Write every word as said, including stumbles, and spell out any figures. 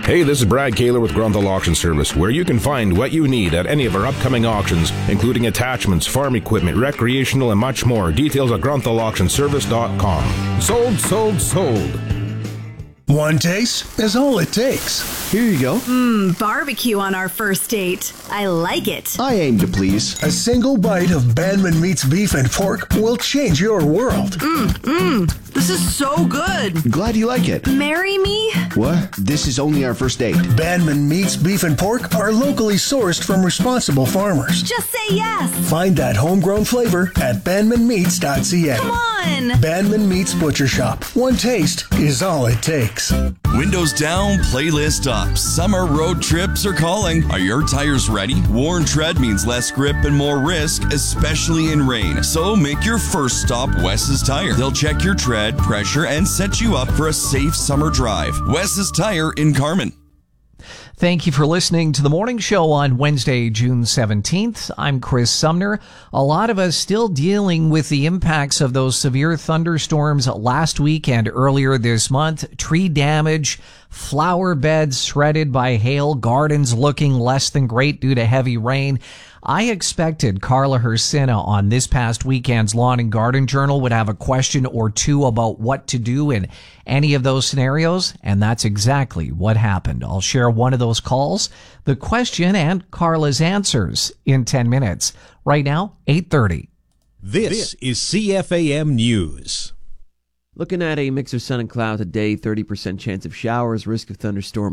Hey, this is Brad Kaler with Grunthal Auction Service, where you can find what you need at any of our upcoming auctions, including attachments, farm equipment, recreational, and much more. Details at grunthal auction service dot com. Sold, sold, sold. One taste is all it takes. Here you go. Mmm, barbecue on our first date. I like it. I aim to please. A single bite of Bandman Meats Beef and Pork will change your world. Mmm, mmm. This is so good. Glad you like it. Marry me? What? This is only our first date. Bandman Meats Beef and Pork are locally sourced from responsible farmers. Just say yes. Find that homegrown flavor at bandman meats dot c a. Come on. Bandman Meats Butcher Shop. One taste is all it takes. Windows down, playlist up. Summer road trips are calling. Are your tires ready? Worn tread means less grip and more risk, especially in rain. So make your first stop Wes's Tire. They'll check your tread, pressure, and set you up for a safe summer drive. Wes's Tire in Carman. Thank you for listening to the morning show on Wednesday, June seventeenth. I'm Chris Sumner. A lot of us still dealing with the impacts of those severe thunderstorms last week and earlier this month. Tree damage, flower beds shredded by hail, gardens looking less than great due to heavy rain. I expected Carla Hersina on this past weekend's Lawn and Garden Journal would have a question or two about what to do in any of those scenarios, and that's exactly what happened. I'll share one of those calls, the question, and Carla's answers in ten minutes. Right now, eight thirty. This is C F A M News. Looking at a mix of sun and cloud today, thirty percent chance of showers, risk of thunderstorm